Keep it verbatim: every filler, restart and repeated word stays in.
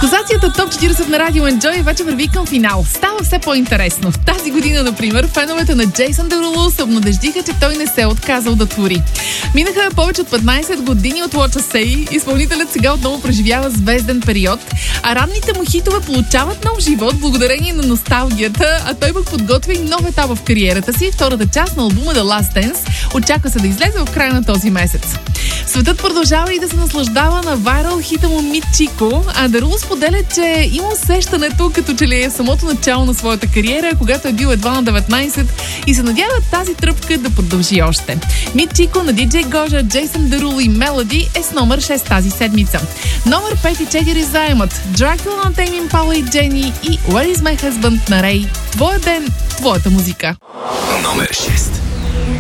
Класацията Топ четиридесет на Радио Enjoy вече върви към финал. Става все по-интересно. Тази година, например, феновете на Джейсън Дерулу се обнадеждиха, че той не се е отказал да тури. Минаха повече от петнайсет години от What You Say. Изпълнителят сега отново преживява звезден период, а ранните му хитове получават нов живот благодарение на носталгията, а той пък подготвя и нов етап в кариерата си. Втората част на албума The Last Dance очаква се да излезе в края на този месец. Светът продължава и да се наслаждава на вайрал хита му Мит Чико, а Дерулу споделя, че има усещането, като че ли е в самото начало на своята кариера, когато е бил едва на деветнайсет и се надява тази тръпка да продължи още. Мит Чико на диджей Гожа, Джейсън Дерулу и Мелоди е с номер шест тази седмица. Номер пет и четири заемат Дракула на Тейм Импала и Джени и Where is my husband на Рей. Твоя ден, твоята музика. Номер шест.